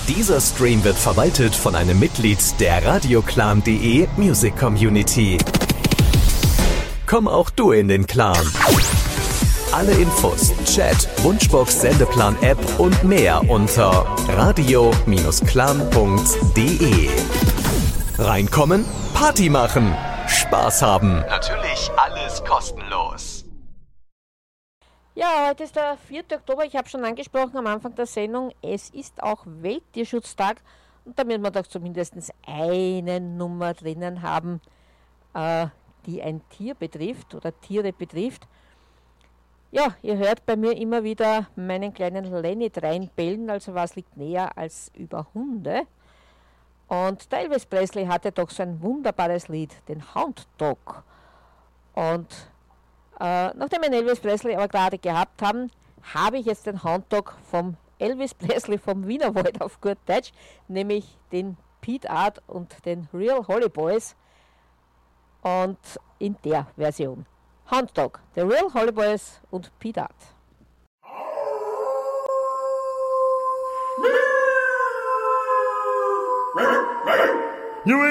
Dieser Stream wird verwaltet von einem Mitglied der radioclan.de Music Community. Komm auch du in den Clan. Alle Infos, Chat, Wunschbox, Sendeplan-App und mehr unter radio-clan.de. Reinkommen, Party machen, Spaß haben. Natürlich alles kostenlos. Ja, heute ist der 4. Oktober, ich habe schon angesprochen am Anfang der Sendung, es ist auch Welttierschutztag und damit wir doch zumindest eine Nummer drinnen haben, die ein Tier betrifft oder Tiere betrifft. Ja, ihr hört bei mir immer wieder meinen kleinen Lenny reinbellen, also was liegt näher als über Hunde. Und der Elvis Presley hatte doch so ein wunderbares Lied, den Hound Dog. Und nachdem wir Elvis Presley aber gerade gehabt haben, habe ich jetzt den Hound Dog vom Elvis Presley vom Wienerwald auf gut Deutsch, nämlich den Pete Art und den Real Holly Boys und in der Version. Hound Dog, The Real Holly Boys und Pete Art. You